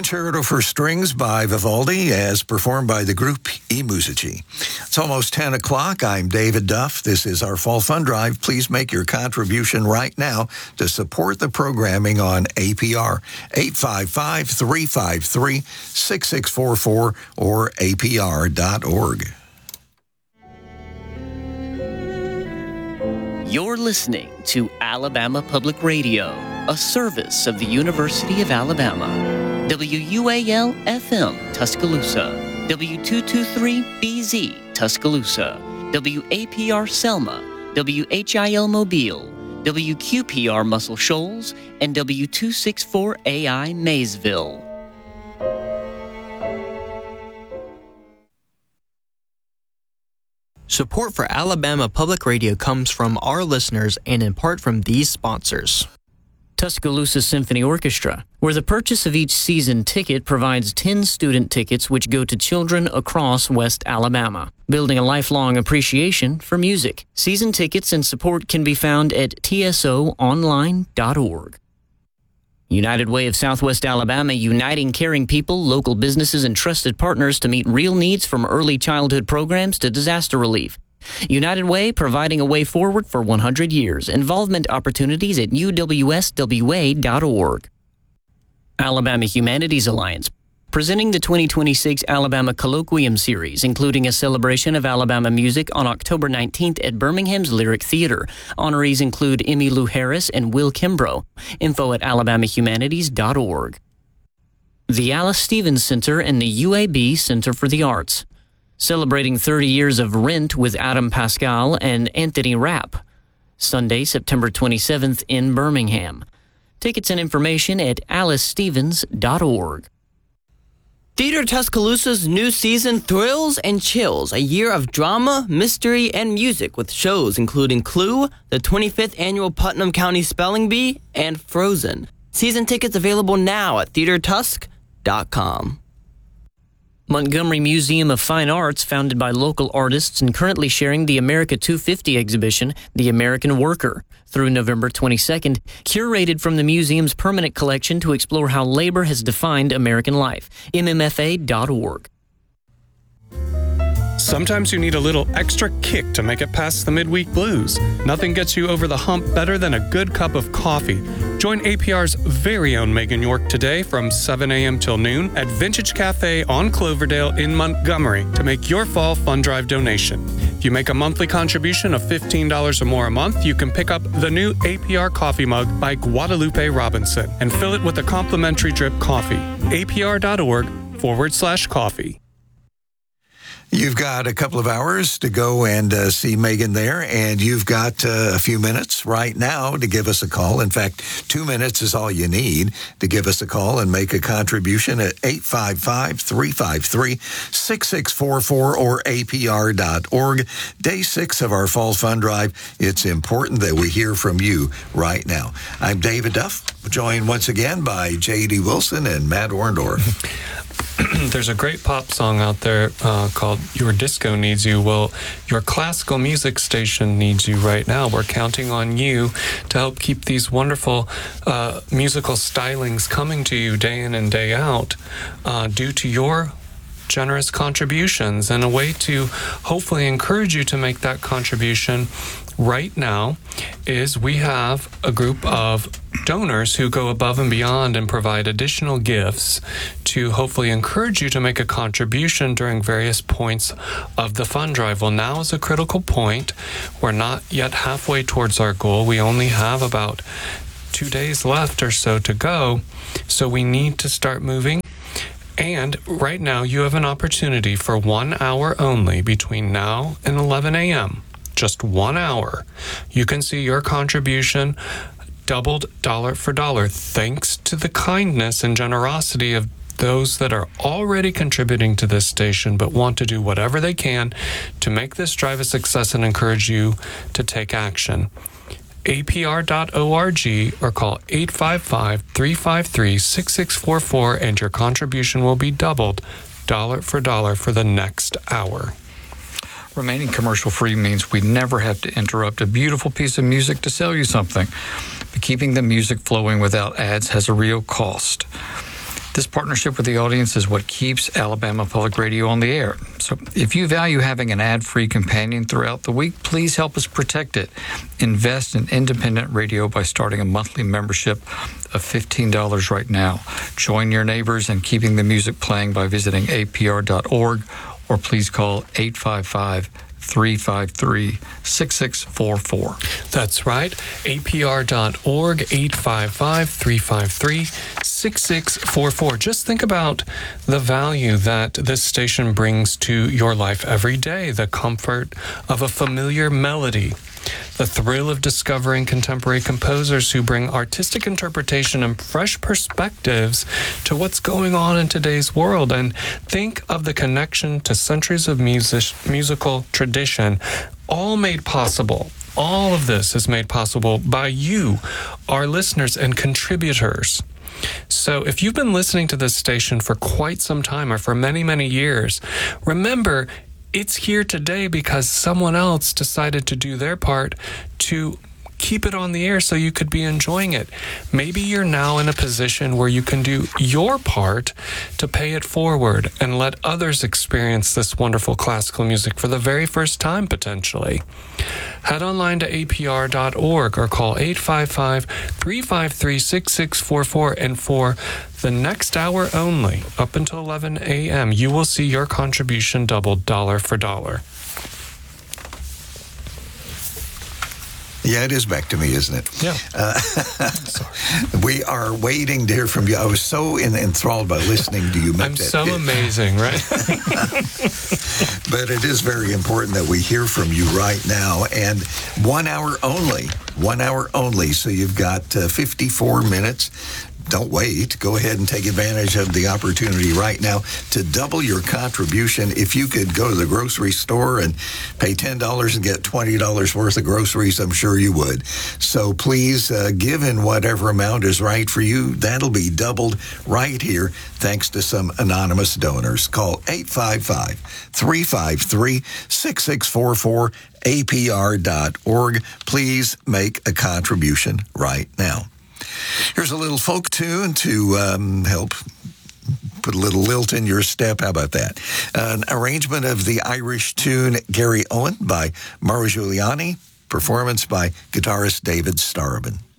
Concerto for Strings by Vivaldi as performed by the group I Musici. It's almost 10 o'clock. I'm David Duff. This is our Fall Fund Drive. Please make your contribution right now to support the programming on APR. 855-353-6644 or apr.org. You're listening to Alabama Public Radio, a service of the University of Alabama. WUAL-FM, Tuscaloosa. W223-BZ, Tuscaloosa. WAPR Selma. WHIL Mobile. WQPR Muscle Shoals. And W264AI Maysville. Support for Alabama Public Radio comes from our listeners and in part from these sponsors. Tuscaloosa Symphony Orchestra, where the purchase of each season ticket provides 10 student tickets which go to children across West Alabama, building a lifelong appreciation for music. Season tickets and support can be found at tsoonline.org. United Way of Southwest Alabama, uniting caring people, local businesses, and trusted partners to meet real needs from early childhood programs to disaster relief. United Way, providing a way forward for 100 years. Involvement opportunities at uwswa.org. Alabama Humanities Alliance, presenting the 2026 Alabama Colloquium Series, including a celebration of Alabama music on October 19th at Birmingham's Lyric Theater. Honorees include Emmy Lou Harris and Will Kimbrough. Info at alabamahumanities.org. The Alice Stevens Center and the UAB Center for the Arts, celebrating 30 years of Rent with Adam Pascal and Anthony Rapp. Sunday, September 27th in Birmingham. Tickets and information at alicestevens.org. Theater Tuscaloosa's new season thrills and chills, a year of drama, mystery, and music with shows including Clue, the 25th Annual Putnam County Spelling Bee, and Frozen. Season tickets available now at theatertusk.com. Montgomery Museum of Fine Arts, founded by local artists and currently sharing the America 250 exhibition, The American Worker, through November 22nd, curated from the museum's permanent collection to explore how labor has defined American life. mmfa.org. Sometimes you need a little extra kick to make it past the midweek blues. Nothing gets you over the hump better than a good cup of coffee. Join APR's very own Megan York today from 7 a.m. till noon at Vintage Cafe on Cloverdale in Montgomery to make your Fall Fund Drive donation. If you make a monthly contribution of $15 or more a month, you can pick up the new APR coffee mug by Guadalupe Robinson and fill it with a complimentary drip coffee. apr.org/coffee. You've got a couple of hours to go and see Megan there, and you've got a few minutes right now to give us a call. In fact, 2 minutes is all you need to give us a call and make a contribution at 855-353-6644 or apr.org. Day 6 of our Fall Fund Drive. It's important that we hear from you right now. I'm David Duff, joined once again by J.D. Wilson and Matt Orndorff. There's a great pop song out there called Your Disco Needs You. Well, your classical music station needs you right now. We're counting on you to help keep these wonderful musical stylings coming to you day in and day out due to your generous contributions. And a way to hopefully encourage you to make that contribution right now is we have a group of donors who go above and beyond and provide additional gifts to hopefully encourage you to make a contribution during various points of the fund drive. Well, now is a critical point. We're not yet halfway towards our goal. We only have about 2 days left or so to go, so we need to start moving. And right now you have an opportunity for 1 hour only between now and 11 a.m. Just 1 hour. You can see your contribution doubled dollar for dollar thanks to the kindness and generosity of those that are already contributing to this station but want to do whatever they can to make this drive a success and encourage you to take action. apr.org or call 855-353-6644 and your contribution will be doubled dollar for dollar for the next hour. Remaining commercial-free means we never have to interrupt a beautiful piece of music to sell you something. But keeping the music flowing without ads has a real cost. This partnership with the audience is what keeps Alabama Public Radio on the air. So if you value having an ad-free companion throughout the week, please help us protect it. Invest in independent radio by starting a monthly membership of $15 right now. Join your neighbors in keeping the music playing by visiting apr.org, or please call 855-353-6644. That's right, apr.org, 855-353-6644. Just think about the value that this station brings to your life every day, the comfort of a familiar melody, the thrill of discovering contemporary composers who bring artistic interpretation and fresh perspectives to what's going on in today's world. And think of the connection to centuries of musical tradition, all made possible. All of this is made possible by you, our listeners and contributors. So if you've been listening to this station for quite some time, or for many, many years, remember, it's here today because someone else decided to do their part to keep it on the air so you could be enjoying it. Maybe you're now in a position where you can do your part to pay it forward and let others experience this wonderful classical music for the very first time, potentially. Head online to apr.org or call 855-353-6644, and for the next hour only, up until 11 a.m., you will see your contribution doubled dollar for dollar. Yeah, it is back to me, isn't it? Yeah. Sorry. We are waiting to hear from you. I was so enthralled by listening to you. I'm so amazing, right? But it is very important that we hear from you right now. And 1 hour only. 1 hour only. So you've got 54 minutes. Don't wait. Go ahead and take advantage of the opportunity right now to double your contribution. If you could go to the grocery store and pay $10 and get $20 worth of groceries, I'm sure you would. So please give in whatever amount is right for you. That'll be doubled right here thanks to some anonymous donors. Call 855-353-6644, apr.org. Please make a contribution right now. Here's a little folk tune to help put a little lilt in your step. How about that? An arrangement of the Irish tune Gary Owen by Mauro Giuliani, performance by guitarist David Starobin.